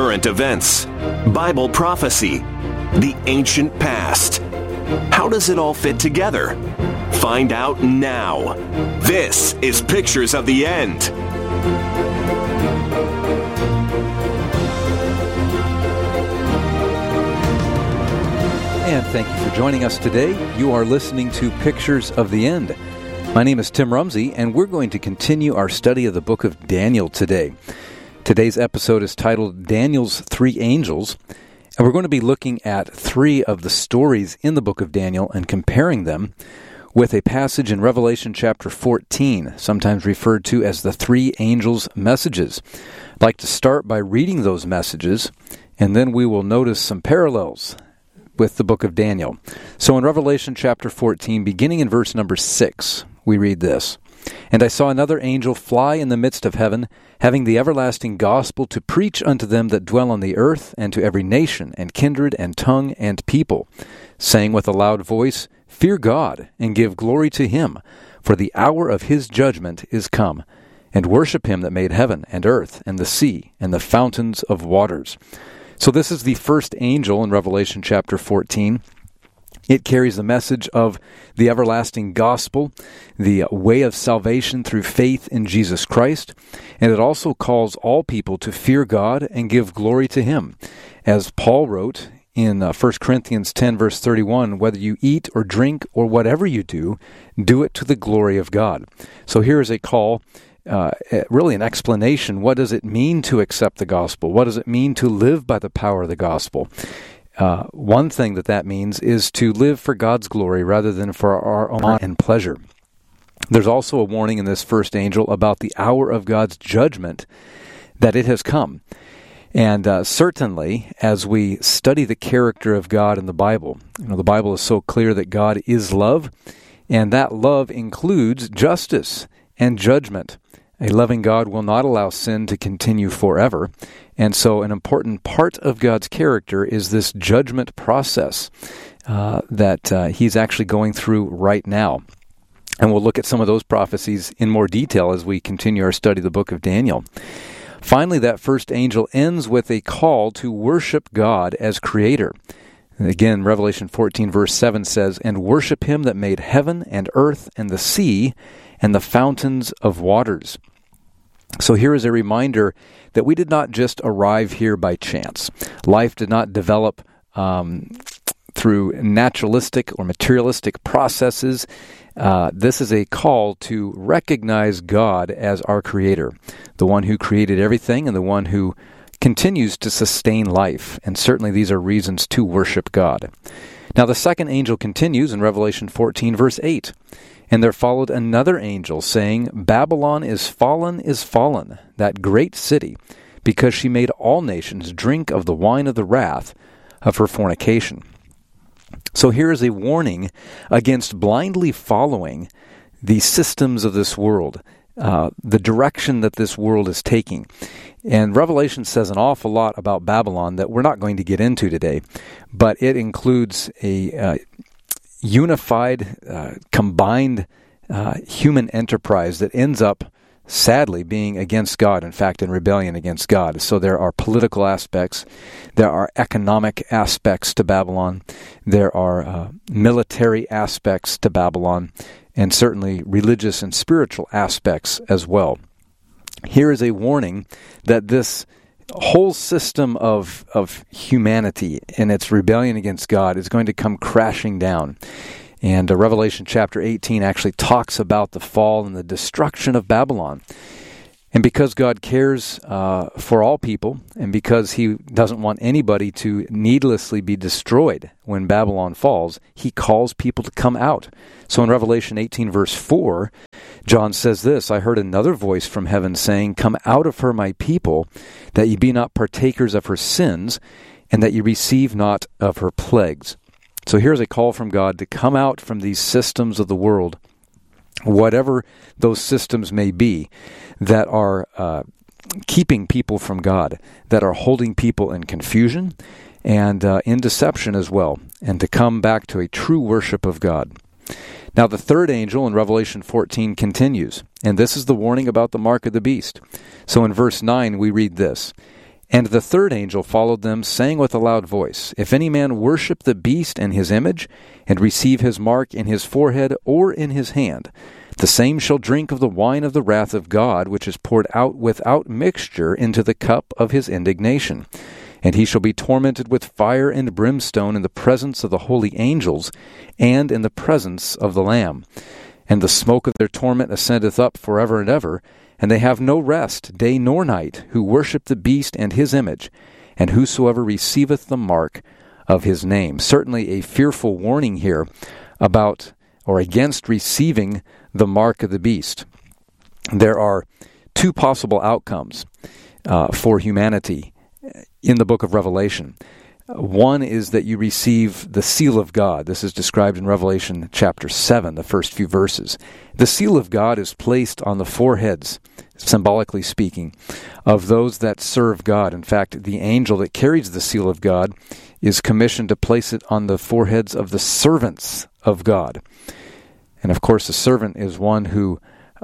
current events, Bible prophecy, the ancient past. How does it all fit together? Find out now. This is Pictures of the End. And thank you for joining us today. You are listening to Pictures of the End. My name is Tim Rumsey, and we're going to continue our study of the book of Daniel today. Today's episode is titled Daniel's Three Angels, and we're going to be looking at three of the stories in the book of Daniel and comparing them with a passage in Revelation chapter 14, sometimes referred to as the three angels' messages. I'd like to start by reading those messages, and then we will notice some parallels with the book of Daniel. So in Revelation chapter 14, beginning in verse number 6, we read this. And I saw another angel fly in the midst of heaven, having the everlasting gospel to preach unto them that dwell on the earth, and to every nation, and kindred, and tongue, and people, saying with a loud voice, Fear God, and give glory to him, for the hour of his judgment is come, and worship him that made heaven, and earth, and the sea, and the fountains of waters. So this is the first angel in Revelation chapter 14. It carries the message of the everlasting gospel, the way of salvation through faith in Jesus Christ, and it also calls all people to fear God and give glory to him. As Paul wrote in 1 Corinthians 10, verse 31, whether you eat or drink or whatever you do, do it to the glory of God. So here is a call, really an explanation. What does it mean to accept the gospel? What does it mean to live by the power of the gospel? One thing that means is to live for God's glory rather than for our own and pleasure. There's also a warning in this first angel about the hour of God's judgment, that it has come. And certainly, as we study the character of God in the Bible, the Bible is so clear that God is love, and that love includes justice and judgment. A loving God will not allow sin to continue forever. And so an important part of God's character is this judgment process that he's actually going through right now. And we'll look at some of those prophecies in more detail as we continue our study of the book of Daniel. Finally, that first angel ends with a call to worship God as creator. And again, Revelation 14 verse 7 says, And worship him that made heaven and earth and the sea and the fountains of waters. So here is a reminder that we did not just arrive here by chance. Life did not develop through naturalistic or materialistic processes. This is a call to recognize God as our creator, the one who created everything and the one who continues to sustain life. And certainly these are reasons to worship God. Now the second angel continues in Revelation 14, verse 8. And there followed another angel, saying, Babylon is fallen, that great city, because she made all nations drink of the wine of the wrath of her fornication. So here is a warning against blindly following the systems of this world, the direction that this world is taking. And Revelation says an awful lot about Babylon that we're not going to get into today, but it includes a unified, combined human enterprise that ends up, sadly, being against God, in fact, in rebellion against God. So there are political aspects, there are economic aspects to Babylon, there are military aspects to Babylon, and certainly religious and spiritual aspects as well. Here is a warning that this whole system of humanity and its rebellion against God is going to come crashing down. And Revelation chapter 18 actually talks about the fall and the destruction of Babylon. And because God cares for all people, and because he doesn't want anybody to needlessly be destroyed when Babylon falls, he calls people to come out. So in Revelation 18 verse 4, John says this, I heard another voice from heaven saying, Come out of her, my people, that ye be not partakers of her sins, and that ye receive not of her plagues. So here's a call from God to come out from these systems of the world, whatever those systems may be, that are keeping people from God, that are holding people in confusion and in deception as well, and to come back to a true worship of God. Now the third angel in Revelation 14 continues, and this is the warning about the mark of the beast. So in verse 9 we read this, And the third angel followed them, saying with a loud voice, If any man worship the beast and his image, and receive his mark in his forehead or in his hand, the same shall drink of the wine of the wrath of God, which is poured out without mixture into the cup of his indignation. And he shall be tormented with fire and brimstone in the presence of the holy angels, and in the presence of the Lamb. And the smoke of their torment ascendeth up forever and ever, and they have no rest, day nor night, who worship the beast and his image, and whosoever receiveth the mark of his name. Certainly a fearful warning here about or against receiving the mark of the beast. There are two possible outcomes for humanity in the book of Revelation. One is that you receive the seal of God. This is described in Revelation chapter 7, the first few verses. The seal of God is placed on the foreheads, symbolically speaking, of those that serve God. In fact, the angel that carries the seal of God is commissioned to place it on the foreheads of the servants of God. And of course, a servant is one who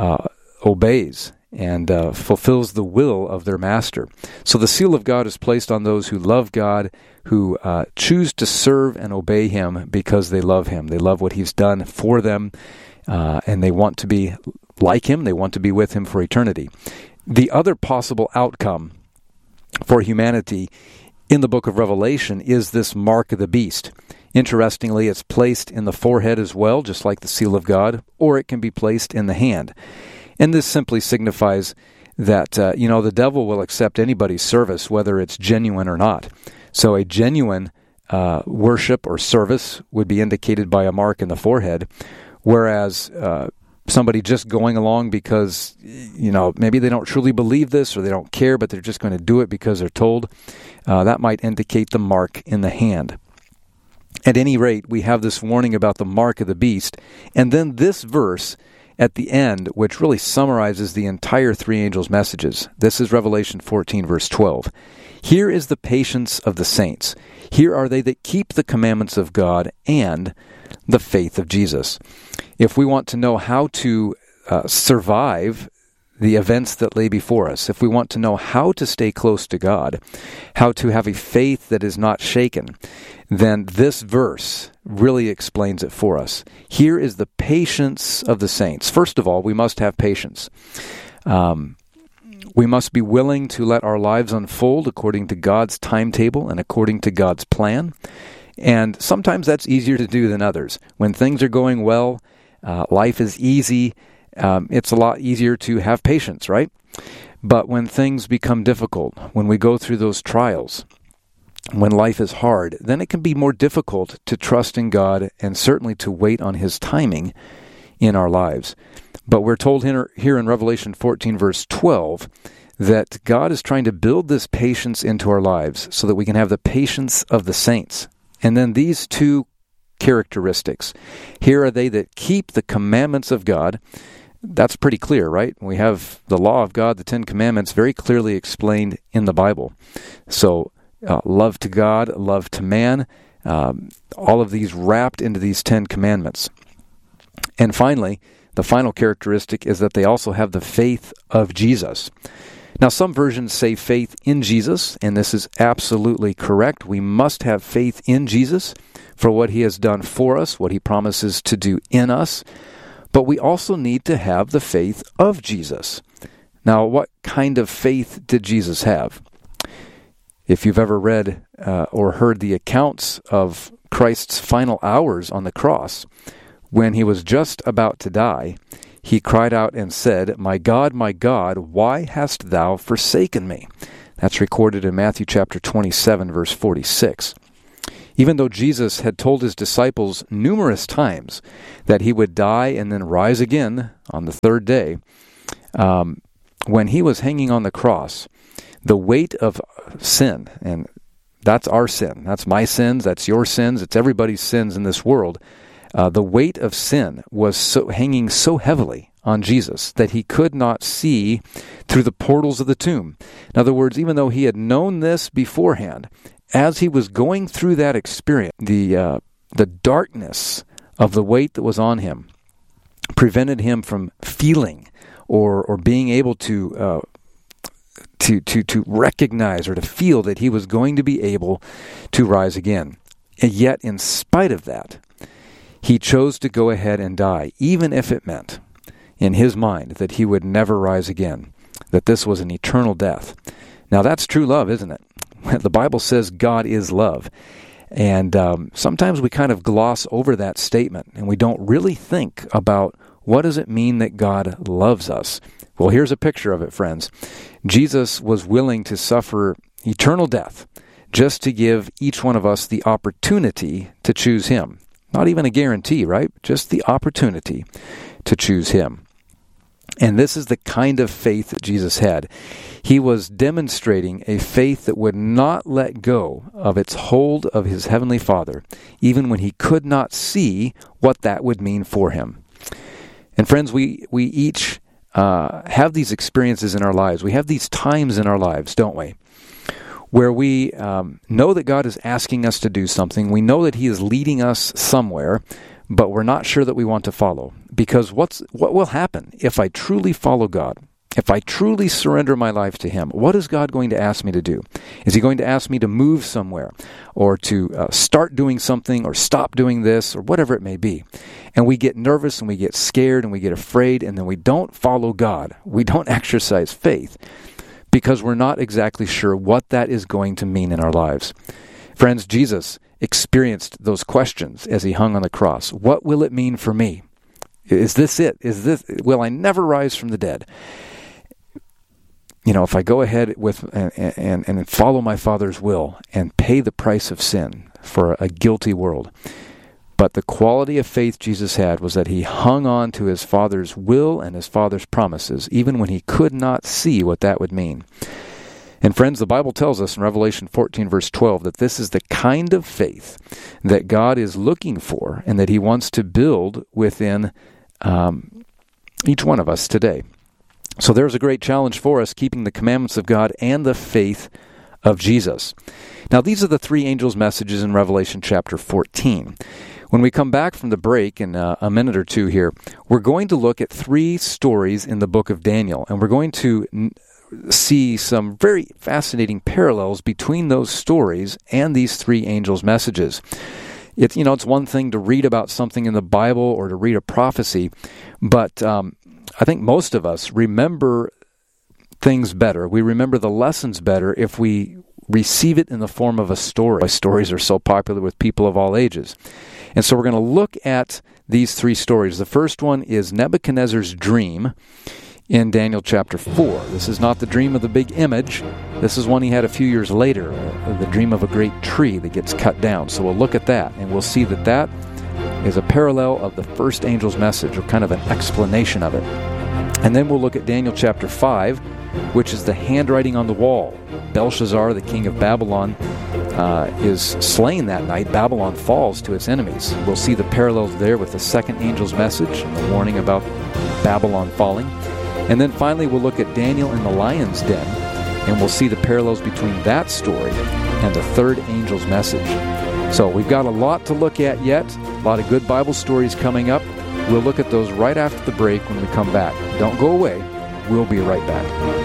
obeys and fulfills the will of their master. So the seal of God is placed on those who love God, who choose to serve and obey him because they love him. They love what he's done for them, and they want to be like him. They want to be with him for eternity. The other possible outcome for humanity in the book of Revelation is this mark of the beast. Interestingly, it's placed in the forehead as well, just like the seal of God, or it can be placed in the hand. And this simply signifies that, the devil will accept anybody's service, whether it's genuine or not. So a genuine worship or service would be indicated by a mark in the forehead, whereas somebody just going along because, maybe they don't truly believe this or they don't care, but they're just going to do it because they're told, that might indicate the mark in the hand. At any rate, we have this warning about the mark of the beast, and then this verse at the end, which really summarizes the entire three angels' messages. This is Revelation 14, verse 12. Here is the patience of the saints. Here are they that keep the commandments of God and the faith of Jesus. If we want to know how to survive the events that lay before us, if we want to know how to stay close to God, how to have a faith that is not shaken, then this verse really explains it for us. Here is the patience of the saints. First of all, we must have patience. We must be willing to let our lives unfold according to God's timetable and according to God's plan. And sometimes that's easier to do than others. When things are going well, life is easy, it's a lot easier to have patience, right? But when things become difficult, when we go through those trials, when life is hard, then it can be more difficult to trust in God and certainly to wait on his timing in our lives. But we're told here in Revelation 14, verse 12, that God is trying to build this patience into our lives so that we can have the patience of the saints. And then these two characteristics. Here are they that keep the commandments of God. That's pretty clear, right? We have the law of God, the Ten Commandments, very clearly explained in the Bible. So, love to God, love to man, all of these wrapped into these 10 commandments. And finally, the final characteristic is that they also have the faith of Jesus. Now, some versions say faith in Jesus, and this is absolutely correct. We must have faith in Jesus for what he has done for us, what he promises to do in us. But we also need to have the faith of Jesus. Now, what kind of faith did Jesus have? If you've ever read or heard the accounts of Christ's final hours on the cross, when he was just about to die, he cried out and said, my God, why hast thou forsaken me?" That's recorded in Matthew chapter 27, verse 46. Even though Jesus had told his disciples numerous times that he would die and then rise again on the third day, when he was hanging on the cross, the weight of sin, and that's our sin, that's my sins, that's your sins, it's everybody's sins in this world, the weight of sin was hanging so heavily on Jesus that he could not see through the portals of the tomb. In other words, even though he had known this beforehand, as he was going through that experience, the darkness of the weight that was on him prevented him from feeling or being able to to recognize or to feel that he was going to be able to rise again. And yet, in spite of that, he chose to go ahead and die, even if it meant, in his mind, that he would never rise again, that this was an eternal death. Now, that's true love, isn't it? The Bible says God is love. And sometimes we kind of gloss over that statement, and we don't really think about what does it mean that God loves us. Well, here's a picture of it, friends. Jesus was willing to suffer eternal death just to give each one of us the opportunity to choose him. Not even a guarantee, right? Just the opportunity to choose him. And this is the kind of faith that Jesus had. He was demonstrating a faith that would not let go of its hold of his heavenly Father, even when he could not see what that would mean for him. And friends, we each have these experiences in our lives. We have these times in our lives, don't we? Where we know that God is asking us to do something. We know that he is leading us somewhere, but we're not sure that we want to follow. Because what will happen if I truly follow God? If I truly surrender my life to him, what is God going to ask me to do? Is he going to ask me to move somewhere, or to start doing something, or stop doing this, or whatever it may be? And we get nervous, and we get scared, and we get afraid, and then we don't follow God. We don't exercise faith because we're not exactly sure what that is going to mean in our lives. Friends, Jesus experienced those questions as he hung on the cross. What will it mean for me? Is this it? Will I never rise from the dead? You know, if I go ahead with and follow my Father's will and pay the price of sin for a guilty world. But the quality of faith Jesus had was that he hung on to his Father's will and his Father's promises, even when he could not see what that would mean. And friends, the Bible tells us in Revelation 14, verse 12, that this is the kind of faith that God is looking for and that he wants to build within each one of us today. So there's a great challenge for us, keeping the commandments of God and the faith of Jesus. Now, these are the three angels' messages in Revelation chapter 14. When we come back from the break in a minute or two here, we're going to look at three stories in the book of Daniel, and we're going to see some very fascinating parallels between those stories and these three angels' messages. It's one thing to read about something in the Bible or to read a prophecy, but I think most of us remember things better. We remember the lessons better if we receive it in the form of a story. Stories are so popular with people of all ages. And so we're going to look at these three stories. The first one is Nebuchadnezzar's dream in Daniel chapter 4. This is not the dream of the big image. This is one he had a few years later, the dream of a great tree that gets cut down. So we'll look at that, and we'll see that that is a parallel of the first angel's message, or kind of an explanation of it. And then we'll look at Daniel chapter 5, which is the handwriting on the wall. Belshazzar, the king of Babylon, is slain that night. Babylon falls to its enemies. We'll see the parallels there with the second angel's message and the warning about Babylon falling. And then finally we'll look at Daniel in the lion's den, and we'll see the parallels between that story and the third angel's message. So we've got a lot to look at yet, a lot of good Bible stories coming up. We'll look at those right after the break when we come back. Don't go away. We'll be right back.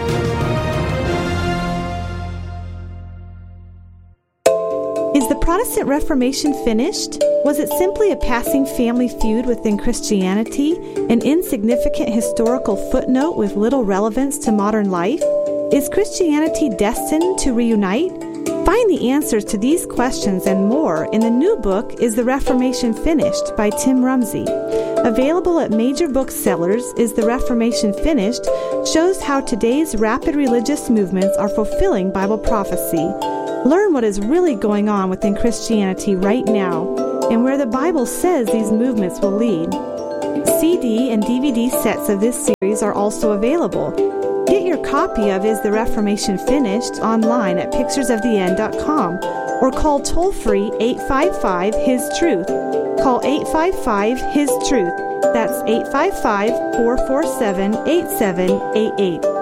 Is the Protestant Reformation finished? Was it simply a passing family feud within Christianity, an insignificant historical footnote with little relevance to modern life? Is Christianity destined to reunite? Find the answers to these questions and more in the new book, Is the Reformation Finished? By Tim Rumsey. Available at major booksellers, Is the Reformation Finished? Shows how today's rapid religious movements are fulfilling Bible prophecy. Learn what is really going on within Christianity right now, and where the Bible says these movements will lead. CD and DVD sets of this series are also available. Get your copy of Is the Reformation Finished online at picturesoftheend.com, or call toll-free 855-HIS-TRUTH. Call 855-HIS-TRUTH. That's 855-447-8788.